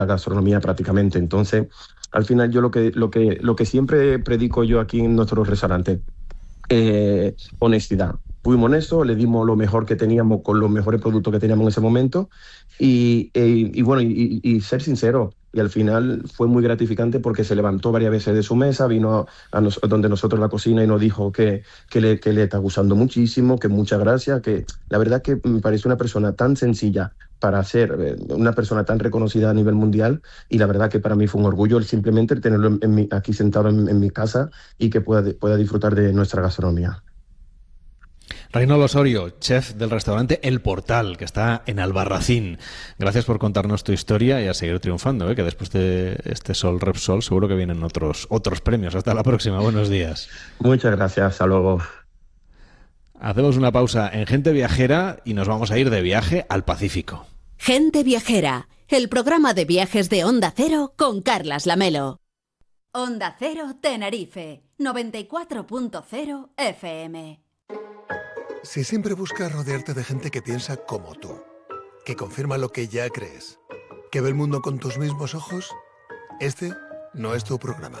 gastronomía prácticamente. Entonces, al final yo lo que siempre predico yo aquí en nuestro restaurante, honestidad. Fuimos honestos, le dimos lo mejor que teníamos con los mejores productos que teníamos en ese momento y bueno, y ser sincero. Y al final fue muy gratificante porque se levantó varias veces de su mesa, vino donde nosotros la cocina y nos dijo que le está gustando muchísimo, que muchas gracias, que la verdad que me parece una persona tan sencilla para ser una persona tan reconocida a nivel mundial, y la verdad que para mí fue un orgullo el simplemente tenerlo aquí sentado en mi casa y que pueda disfrutar de nuestra gastronomía. Reinaldo Osorio, chef del restaurante El Portal, que está en Albarracín. Gracias por contarnos tu historia y a seguir triunfando, que después de este Sol Repsol seguro que vienen otros premios. Hasta la próxima, buenos días. Muchas gracias, hasta luego. Hacemos una pausa en Gente Viajera y nos vamos a ir de viaje al Pacífico. Gente Viajera, el programa de viajes de Onda Cero con Carlas Lamelo. Onda Cero Tenerife, 94.0 FM. Si siempre buscas rodearte de gente que piensa como tú, que confirma lo que ya crees, que ve el mundo con tus mismos ojos, este no es tu programa.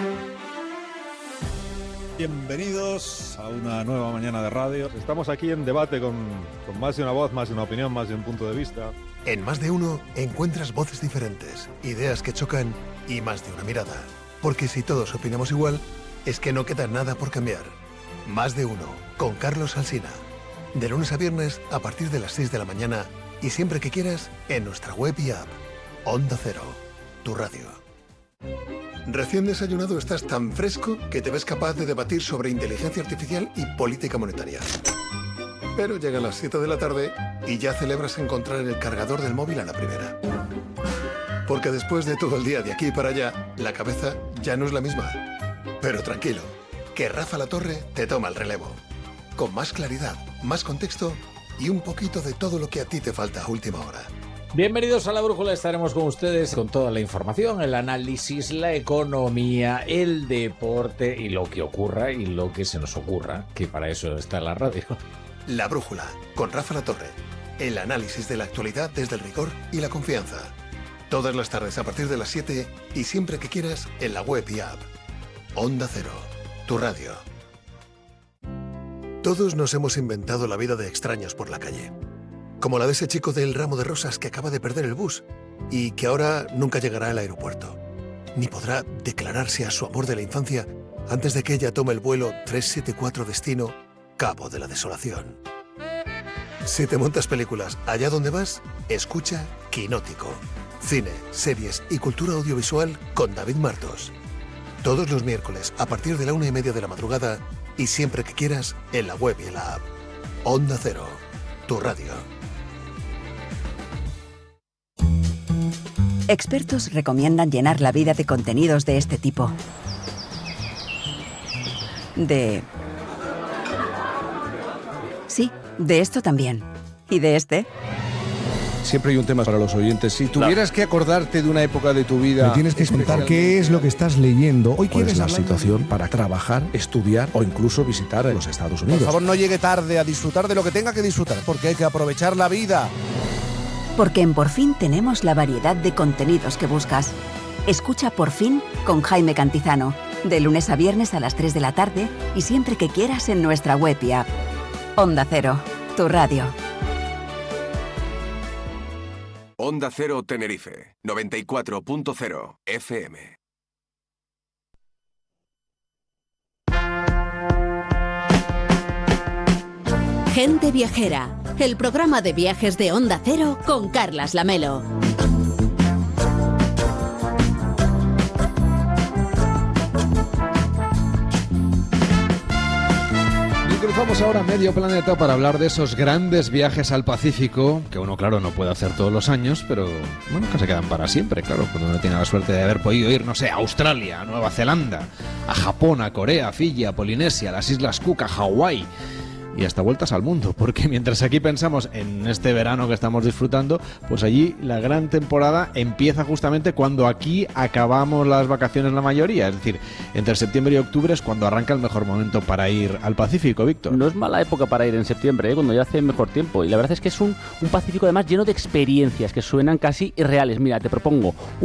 Bienvenidos a una nueva mañana de radio. Estamos aquí en debate con más de una voz, más de una opinión, más de un punto de vista. En Más de Uno encuentras voces diferentes, ideas que chocan y más de una mirada. Porque si todos opinamos igual, es que no queda nada por cambiar. Más de Uno, con Carlos Alsina. De lunes a viernes a partir de las 6 de la mañana y siempre que quieras en nuestra web y app. Onda Cero, tu radio. Recién desayunado estás tan fresco que te ves capaz de debatir sobre inteligencia artificial y política monetaria. Pero llegan las 7 de la tarde y ya celebras encontrar el cargador del móvil a la primera. Porque después de todo el día de aquí para allá, la cabeza ya no es la misma. Pero tranquilo, que Rafa La Torre te toma el relevo. Con más claridad, más contexto y un poquito de todo lo que a ti te falta a última hora. Bienvenidos a La Brújula, estaremos con ustedes con toda la información, el análisis, la economía, el deporte y lo que ocurra y lo que se nos ocurra, que para eso está la radio. La Brújula, con Rafa La Torre. El análisis de la actualidad desde el rigor y la confianza. Todas las tardes a partir de las 7 y siempre que quieras en la web y app. Onda Cero, tu radio. Todos nos hemos inventado la vida de extraños por la calle. Como la de ese chico del ramo de rosas que acaba de perder el bus y que ahora nunca llegará al aeropuerto, ni podrá declararse a su amor de la infancia antes de que ella tome el vuelo 374 destino Cabo de la Desolación. Si te montas películas allá donde vas, escucha Quinótico. Cine, series y cultura audiovisual con David Martos. Todos los miércoles a partir de la 1:30 de la madrugada y siempre que quieras en la web y en la app. Onda Cero, tu radio. Expertos recomiendan llenar la vida de contenidos de este tipo. Sí, de esto también. ¿Y de este? Siempre hay un tema para los oyentes. Si tuvieras que acordarte de una época de tu vida... Me tienes que contar qué es lo que estás leyendo. Hoy ¿Cuál es la hablar situación para trabajar, estudiar o incluso visitar los Estados Unidos? Por favor, no llegue tarde a disfrutar de lo que tenga que disfrutar, porque hay que aprovechar la vida. Porque en Por Fin tenemos la variedad de contenidos que buscas. Escucha Por Fin con Jaime Cantizano, de lunes a viernes a las 3 de la tarde y siempre que quieras en nuestra web y app. Onda Cero, tu radio. Onda Cero Tenerife, 94.0 FM. Gente Viajera, el programa de viajes de Onda Cero con Carlas Lamelo. Cruzamos ahora medio planeta para hablar de esos grandes viajes al Pacífico, que uno, claro, no puede hacer todos los años, pero, bueno, que se quedan para siempre, claro, cuando uno tiene la suerte de haber podido ir, no sé, a Australia, a Nueva Zelanda, a Japón, a Corea, a Fiji, a Polinesia, a las Islas Cook, a Hawái. y hasta vueltas al mundo, porque mientras aquí pensamos en este verano que estamos disfrutando, pues allí la gran temporada empieza justamente cuando aquí acabamos las vacaciones la mayoría, es decir, entre septiembre y octubre es cuando arranca el mejor momento para ir al Pacífico, Víctor. No es mala época para ir en septiembre, cuando ya hace mejor tiempo, y la verdad es que es un Pacífico además lleno de experiencias que suenan casi irreales. Mira, te propongo